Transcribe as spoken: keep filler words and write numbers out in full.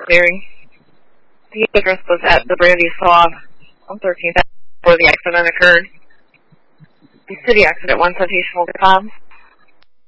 clearing. The address was at the Brandy Swab on thirteenth where the accident occurred. The city accident one citation will be found.